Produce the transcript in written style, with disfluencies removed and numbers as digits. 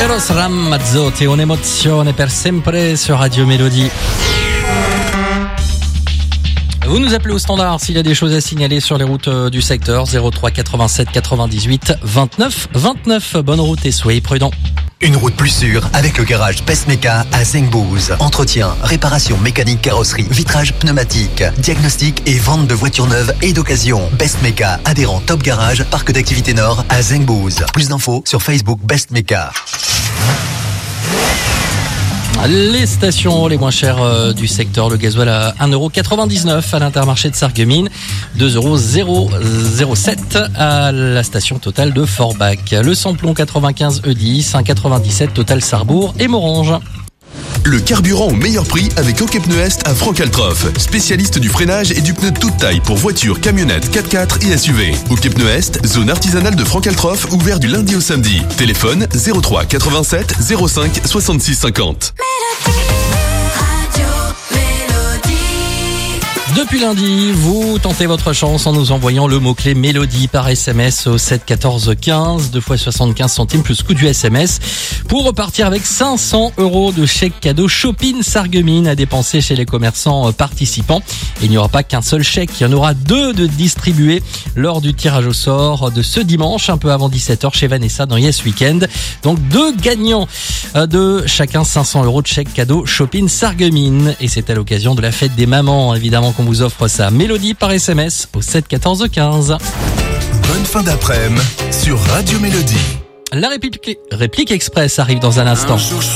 Eros Ramazzotti, un'emozione per sempre sur Radio Mélodie. Vous nous appelez au standard s'il y a des choses à signaler sur les routes du secteur. 03 87 98 29 29. Bonne route et soyez prudents. Une route plus sûre avec le garage Bestmeka à Zengbouz. Entretien, réparation mécanique, carrosserie, vitrage pneumatique, diagnostic et vente de voitures neuves et d'occasion. Bestmeka, adhérent Top Garage, parc d'activité Nord à Zengbouz. Plus d'infos sur Facebook Bestmeka. Les stations les moins chères du secteur, le gasoil à 1,99€ à l'Intermarché de Sarreguemines, 2,007€ à la station Total de Forbach. Le samplon 95 E10, 1,97€ Total Sarrebourg et Morange. Le carburant au meilleur prix avec OK Pneus Est à Franck-Altroff. Spécialiste du freinage et du pneu de toute taille pour voitures, camionnettes, 4x4 et SUV. OK Pneus Est, zone artisanale de Franck-Altroff, ouvert du lundi au samedi. Téléphone 03 87 05 66 50. Depuis lundi, vous tentez votre chance en nous envoyant le mot-clé Mélodie par SMS au 7 14 15, 2 fois 75 centimes plus coût du SMS, pour repartir avec 500€ de chèque cadeau Shopping Sarreguemines à dépenser chez les commerçants participants. Et il n'y aura pas qu'un seul chèque, il y en aura 2 de distribués lors du tirage au sort de ce dimanche, un peu avant 17h chez Vanessa dans Yes Weekend. Donc 2 gagnants de chacun 500€ de chèque cadeau Shopping Sarreguemines. Et c'est à l'occasion de la fête des mamans, évidemment, qu'on vous offre ça. Mélodie par SMS au 7 14 15. Bonne fin d'après-midi sur Radio Mélodie. La réplique express arrive dans un instant.